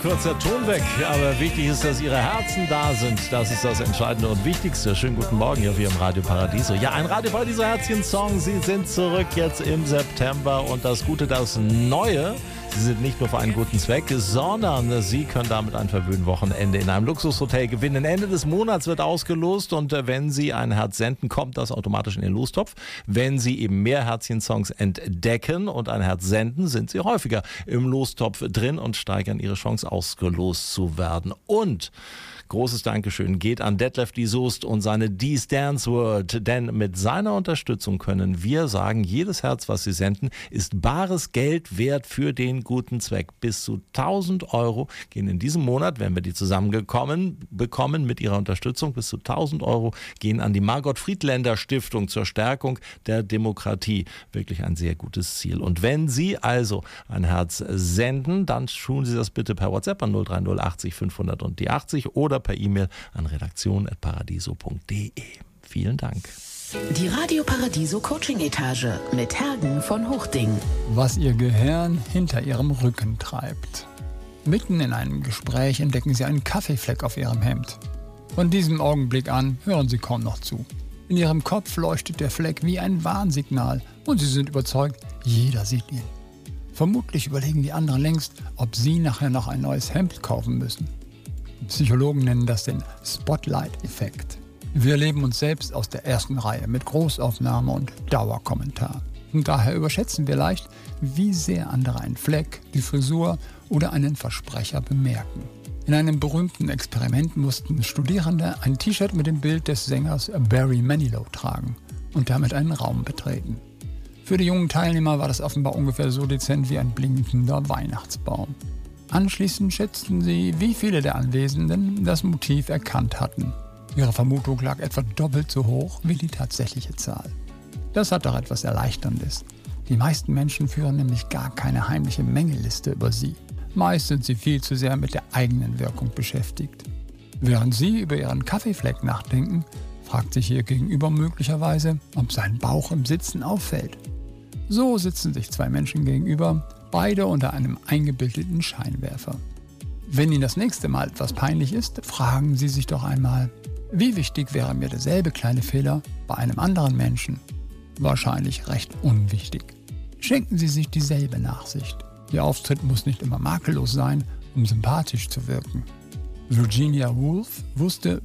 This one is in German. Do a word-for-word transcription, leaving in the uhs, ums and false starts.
Kurzer Ton weg, aber wichtig ist, dass Ihre Herzen da sind. Das ist das Entscheidende und Wichtigste. Schönen guten Morgen hier im Radio Paradiso. Ja, ein Radio Paradiso Herzchen-Song. Sie sind zurück jetzt im September und das Gute, das Neue. Sie sind nicht nur für einen guten Zweck, sondern Sie können damit ein verwöhntes Wochenende in einem Luxushotel gewinnen. Ende des Monats wird ausgelost und wenn Sie ein Herz senden, kommt das automatisch in den Lostopf. Wenn Sie eben mehr Herzchen-Songs entdecken und ein Herz senden, sind Sie häufiger im Lostopf drin und steigern Ihre Chance, ausgelost zu werden. Und großes Dankeschön geht an Detlef die Soest und seine D's Dance World, denn mit seiner Unterstützung können wir sagen, jedes Herz, was Sie senden, ist bares Geld wert für den guten Zweck. Bis zu tausend Euro gehen in diesem Monat, wenn wir die zusammengekommen bekommen mit Ihrer Unterstützung, bis zu tausend Euro gehen an die Margot-Friedländer Stiftung zur Stärkung der Demokratie. Wirklich ein sehr gutes Ziel. Und wenn Sie also ein Herz senden, dann tun Sie das bitte per WhatsApp an null drei null achtzig fünfhundert und die achtzig oder per E-Mail an redaktion at paradiso punkt de. Vielen Dank. Die Radio Paradiso Coaching Etage mit Hergen von Hochding. Was Ihr Gehirn hinter Ihrem Rücken treibt. Mitten in einem Gespräch entdecken Sie einen Kaffeefleck auf Ihrem Hemd. Von diesem Augenblick an hören Sie kaum noch zu. In Ihrem Kopf leuchtet der Fleck wie ein Warnsignal und Sie sind überzeugt, jeder sieht ihn. Vermutlich überlegen die anderen längst, ob Sie nachher noch ein neues Hemd kaufen müssen. Psychologen nennen das den Spotlight-Effekt. Wir erleben uns selbst aus der ersten Reihe mit Großaufnahme und Dauerkommentar. Und daher überschätzen wir leicht, wie sehr andere einen Fleck, die Frisur oder einen Versprecher bemerken. In einem berühmten Experiment mussten Studierende ein T-Shirt mit dem Bild des Sängers Barry Manilow tragen und damit einen Raum betreten. Für die jungen Teilnehmer war das offenbar ungefähr so dezent wie ein blinkender Weihnachtsbaum. Anschließend schätzten sie, wie viele der Anwesenden das Motiv erkannt hatten. Ihre Vermutung lag etwa doppelt so hoch wie die tatsächliche Zahl. Das hat doch etwas Erleichterndes. Die meisten Menschen führen nämlich gar keine heimliche Mängelliste über sie. Meist sind sie viel zu sehr mit der eigenen Wirkung beschäftigt. Während Sie über Ihren Kaffeefleck nachdenken, fragt sich Ihr Gegenüber möglicherweise, ob sein Bauch im Sitzen auffällt. So sitzen sich zwei Menschen gegenüber, beide unter einem eingebildeten Scheinwerfer. Wenn Ihnen das nächste Mal etwas peinlich ist, fragen Sie sich doch einmal, wie wichtig wäre mir derselbe kleine Fehler bei einem anderen Menschen? Wahrscheinlich recht unwichtig. Schenken Sie sich dieselbe Nachsicht. Ihr Auftritt muss nicht immer makellos sein, um sympathisch zu wirken. Virginia Woolf wusste,